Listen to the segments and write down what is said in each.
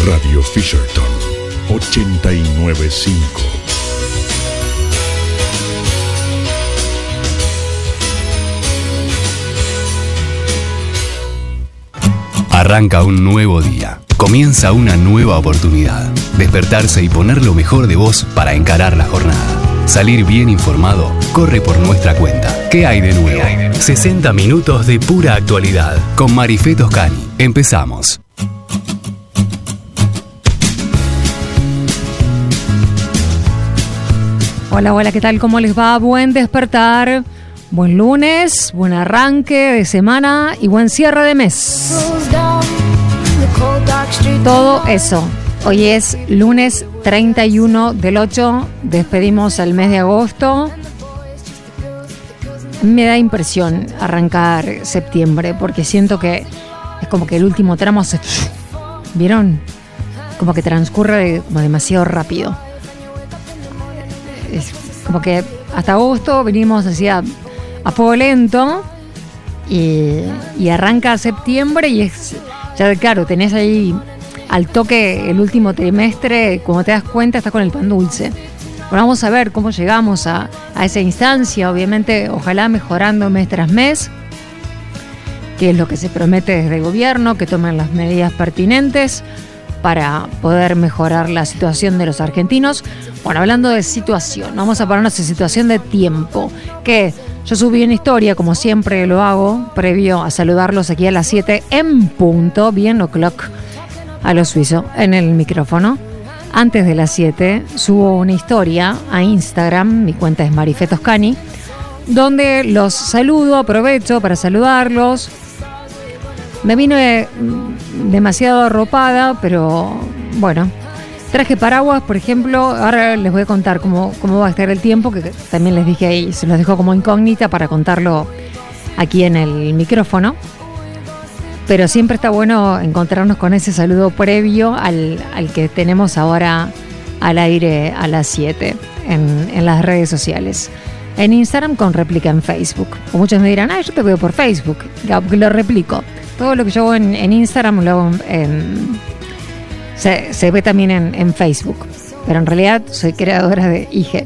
Radio Fisherton 89.5. Arranca un nuevo día. Comienza una nueva oportunidad. Despertarse y poner lo mejor de vos para encarar la jornada. Salir bien informado corre por nuestra cuenta. ¿Qué hay de nuevo? 60 minutos de pura actualidad. Con Marifé Toscani. Empezamos. Hola, hola, ¿qué tal? ¿Cómo les va? Buen despertar, buen lunes, buen arranque de semana y buen cierre de mes. Todo eso. Hoy es lunes 31 del 8, despedimos el mes de agosto. Me da impresión arrancar septiembre porque siento que es como que el último tramo se... ¿Vieron? Como que transcurre como demasiado rápido. Es como que hasta agosto venimos así a fuego lento y arranca septiembre y es... Ya claro, tenés ahí al toque el último trimestre, como te das cuenta, estás con el pan dulce. Bueno, vamos a ver cómo llegamos a esa instancia, obviamente, ojalá mejorando mes tras mes, que es lo que se promete desde el gobierno, que tomen las medidas pertinentes para poder mejorar la situación de los argentinos. Bueno, hablando de situación, vamos a ponernos en situación de tiempo, que yo subí una historia, como siempre lo hago, previo a saludarlos aquí a las 7 en punto, bien o'clock a lo suizo, en el micrófono. Antes de las 7 subo una historia a Instagram, mi cuenta es Marifé Toscani, donde los saludo, aprovecho para saludarlos. Me vine demasiado arropada, pero bueno, traje paraguas, por ejemplo. Ahora les voy a contar cómo va a estar el tiempo, que también les dije ahí, se los dejo como incógnita para contarlo aquí en el micrófono. Pero siempre está bueno encontrarnos con ese saludo previo al que tenemos ahora al aire a las 7 en las redes sociales. En Instagram con réplica en Facebook. O muchos me dirán, yo te veo por Facebook, lo replico. Todo lo que yo hago en Instagram lo hago se ve también en Facebook. Pero en realidad soy creadora de IG.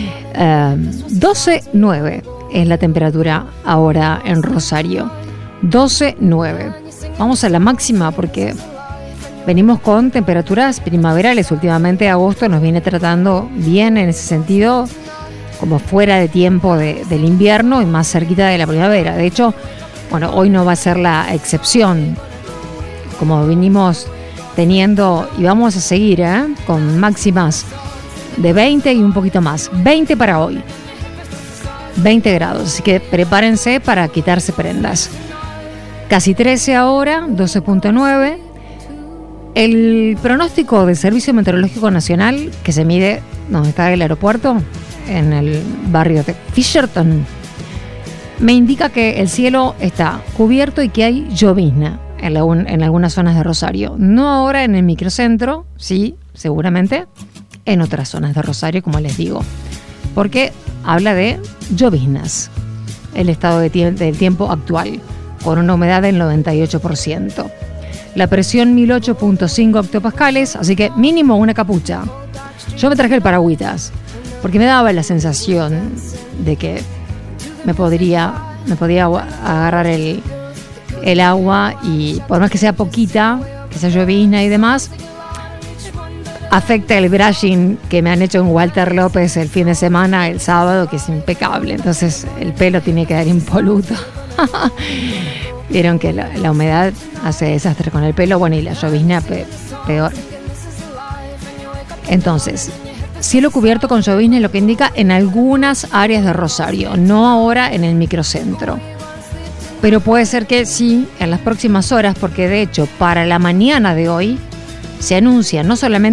12.9 es la temperatura ahora en Rosario. 12.9. Vamos a la máxima porque venimos con temperaturas primaverales. Últimamente agosto nos viene tratando bien en ese sentido, como fuera de tiempo del invierno y más cerquita de la primavera. De hecho, bueno, hoy no va a ser la excepción, como venimos teniendo y vamos a seguir con máximas de 20 y un poquito más. 20 para hoy, 20 grados, así que prepárense para quitarse prendas. Casi 13 ahora, 12.9. El pronóstico del Servicio Meteorológico Nacional, que se mide donde está el aeropuerto, en el barrio de Fisherton, me indica que el cielo está cubierto y que hay llovizna en algunas zonas de Rosario. No ahora en el microcentro, sí, seguramente en otras zonas de Rosario, como les digo, porque habla de lloviznas, el estado del tiempo actual, con una humedad del 98%. La presión 1008.5 hectopascales, así que mínimo una capucha. Yo me traje el paragüitas, porque me daba la sensación de que me podía agarrar el agua y por más que sea poquita, que sea llovizna y demás, afecta el brushing que me han hecho en Walter López el fin de semana, el sábado, que es impecable. Entonces el pelo tiene que quedar impoluto. Vieron que la humedad hace desastre con el pelo, bueno, y la llovizna peor. Entonces, cielo cubierto con llovizna es lo que indica en algunas áreas de Rosario, no ahora en el microcentro. Pero puede ser que sí en las próximas horas, porque de hecho para la mañana de hoy se anuncia no solamente